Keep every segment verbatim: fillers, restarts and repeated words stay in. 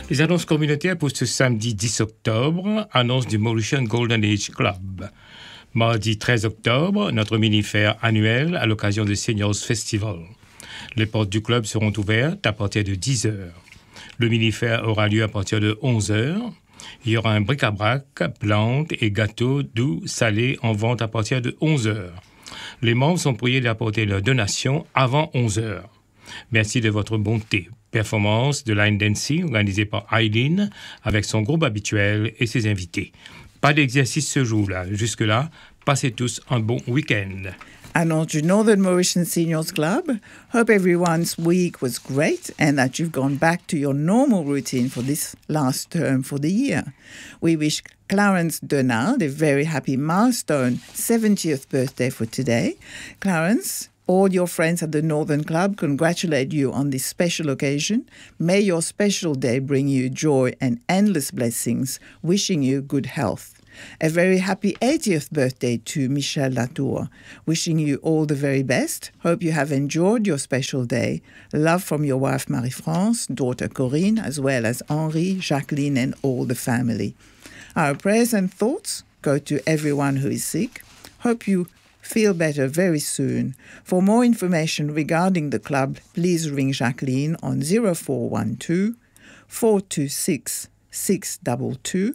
Les annonces communautaires pour ce samedi dix octobre, annonce du Mauritian Golden Age Club. Mardi treize octobre, notre mini-fair annuel à l'occasion du Seniors Festival. Les portes du club seront ouvertes à partir de dix heures. Le mini-fair aura lieu à partir de onze heures. Il y aura un bric-à-brac, plantes et gâteaux doux salés en vente à partir de onze heures. Les membres sont priés d'apporter leur donation avant onze heures. Merci de votre bonté. Performance de line dancing organisée par Eileen avec son groupe habituel et ses invités. Pas d'exercice ce jour-là. Jusque-là, passez tous un bon week-end. Annonce du Northern Mauritian Seniors Club. Hope everyone's week was great and that you've gone back to your normal routine for this last term for the year. We wish Clarence Donald a very happy milestone seventieth birthday for today. Clarence, all your friends at the Northern Club congratulate you on this special occasion. May your special day bring you joy and endless blessings, wishing you good health. A very happy eightieth birthday to Michel Latour. Wishing you all the very best. Hope you have enjoyed your special day. Love from your wife Marie-France, daughter Corinne, as well as Henri, Jacqueline and all the family. Our prayers and thoughts go to everyone who is sick. Hope you feel better very soon. For more information regarding the club, please ring Jacqueline on zero four one two, four two six, six two two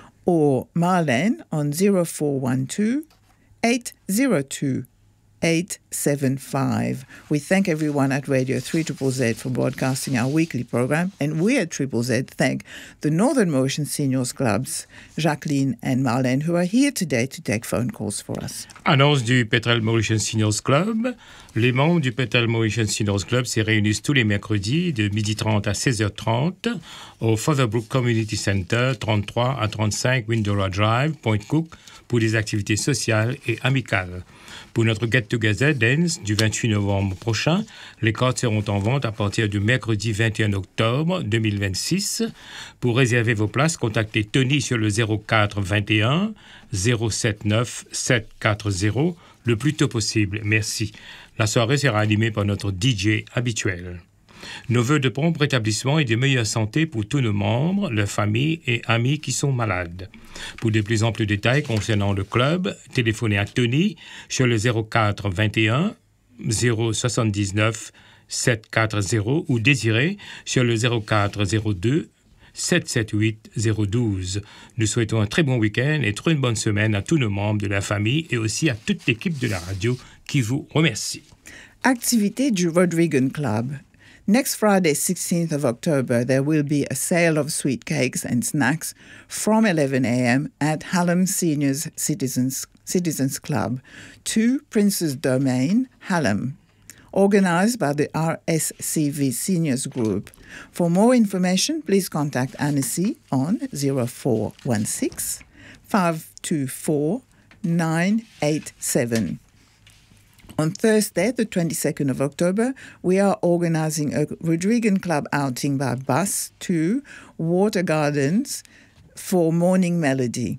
or Marlene on zero four one two, eight zero two, eight seven five. We thank everyone at Radio three Z Z for broadcasting our weekly program, and we at Triple Z thank the Northern Mauritian Seniors Clubs, Jacqueline and Marlene, who are here today to take phone calls for us. Annonce du Petrel Mauritian Seniors Club. Les membres du Petrel Mauritian Seniors Club se réunissent tous les mercredis de midi trente à seize heures trente au Featherbrook Community Center, trente-trois à trente-cinq Windora Drive, Point Cook, pour des activités sociales et amicales. Pour notre Get Together Dance du vingt-huit novembre prochain, les cartes seront en vente à partir du mercredi vingt et un octobre deux mille vingt-six. Pour réserver vos places, contactez Tony sur le zéro quatre vingt et un zéro sept neuf sept quatre zéro le plus tôt possible. Merci. La soirée sera animée par notre D J habituel. Nos vœux de prompt rétablissement et de meilleure santé pour tous nos membres, leurs familles et amis qui sont malades. Pour de plus amples détails concernant le club, téléphonez à Tony sur le zéro quatre vingt et un zéro soixante-dix-neuf sept quatre zéro ou Désiré sur le zéro quatre zéro deux sept sept huit zéro douze. Nous souhaitons un très bon week-end et très bonne semaine à tous nos membres de la famille et aussi à toute l'équipe de la radio qui vous remercie. Activité du Rodrigan Club. Next Friday, sixteenth of October, there will be a sale of sweet cakes and snacks from eleven a.m. at Hallam Seniors Citizens, Citizens Club, two Prince's Domain, Hallam, organized by the R S C V Seniors Group. For more information, please contact Annecy on zero four one six, five two four, nine eight seven. On Thursday, the twenty-second of October, we are organizing a Rodrigan Club outing by bus to Water Gardens for Morning Melody.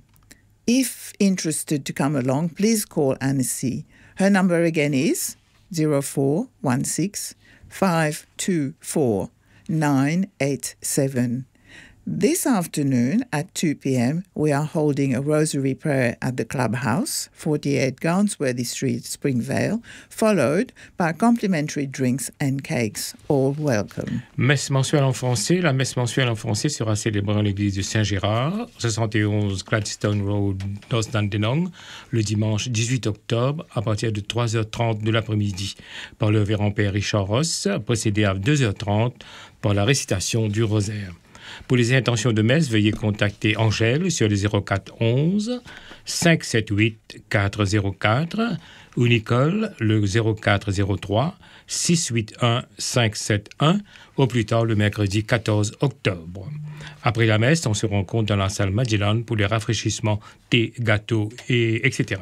If interested to come along, please call Annecy. Her number again is zero four one six, five two four, nine eight seven. This afternoon at two p.m. we are holding a rosary prayer at the clubhouse, forty-eight Gownsworthy Street, Springvale, followed by complimentary drinks and cakes. All welcome. Messe mensuelle en français. La messe mensuelle en français sera célébrée en l'église de Saint-Gérard, soixante et onze Gladstone Road, North Dandenong, le dimanche dix-huit octobre à partir de trois heures trente de l'après-midi, par le révérend Père Richard Ross, précédé à deux heures trente par la récitation du rosaire. Pour les intentions de messe, veuillez contacter Angèle sur le zéro quatre onze, cinq sept huit, quatre zéro quatre ou Nicole le zéro quatre zéro trois, six huit un, cinq sept un au plus tard le mercredi quatorze octobre. Après la messe, on se rencontre dans la salle Magellan pour les rafraîchissements, thé, gâteaux, et etc.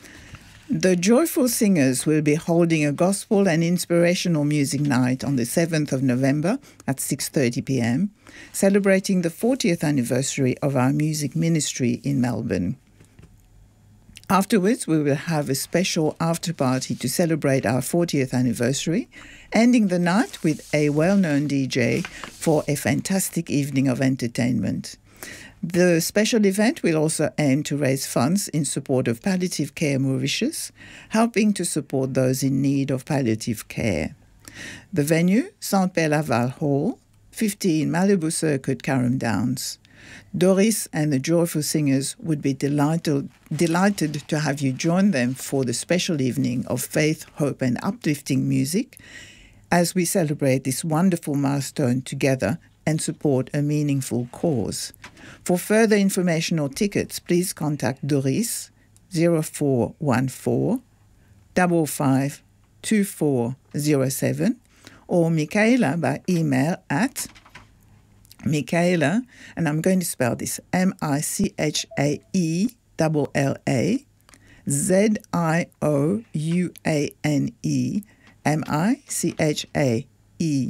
The Joyful Singers will be holding a gospel and inspirational music night on the seventh of November at six thirty p.m., celebrating the fortieth anniversary of our music ministry in Melbourne. Afterwards, we will have a special after party to celebrate our fortieth anniversary, ending the night with a well-known D J for a fantastic evening of entertainment. The special event will also aim to raise funds in support of palliative care Mauritius, helping to support those in need of palliative care. The venue, Saint-Pé Laval Hall, fifteen Malibu Circuit, Carrum Downs. Doris and the Joyful Singers would be delighted, delighted to have you join them for the special evening of faith, hope and uplifting music as we celebrate this wonderful milestone together and support a meaningful cause. For further information or tickets, please contact Doris zero four one four, five five two four zero seven or Michaela by email at Michaela, and I'm going to spell this, M I C H A E L L A Z I O U A N E M I C H A E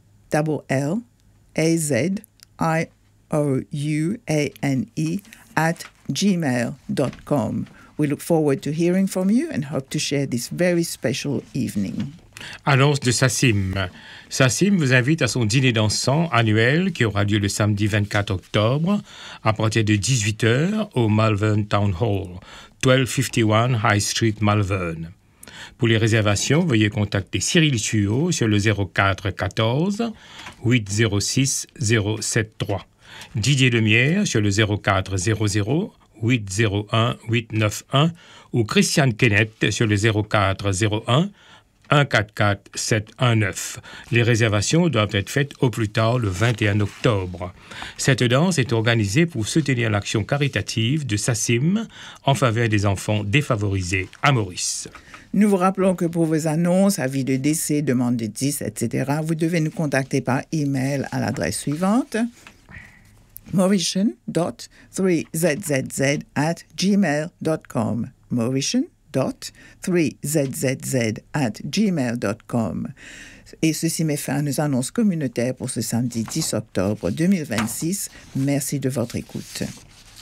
L L A Z I O U A N E at gmail dot com. We look forward to hearing from you and hope to share this very special evening. Annonce de SACIM. SACIM vous invite à son dîner dansant annuel qui aura lieu le samedi vingt-quatre octobre à partir de dix-huit heures au Malvern Town Hall, douze cent cinquante et un High Street, Malvern. Pour les réservations, veuillez contacter Cyril Thuot sur le zéro quatre quatorze huit zéro six zéro sept trois, Didier Lemierre sur le zéro quatre zéro zéro huit zéro un huit neuf un ou Christiane Kennett sur le zéro quatre zéro un un quatre quatre sept un neuf. Les réservations doivent être faites au plus tard le vingt et un octobre. Cette danse est organisée pour soutenir l'action caritative de SACIM en faveur des enfants défavorisés à Maurice. Nous vous rappelons que pour vos annonces, avis de décès, demandes de dix, et cetera, vous devez nous contacter par email à l'adresse suivante mauritian dot three z z z at gmail dot com. Mauritian dot three z z z at gmail dot com. Et ceci met fin à nos annonces communautaires pour ce samedi dix octobre deux mille vingt-six. Merci de votre écoute.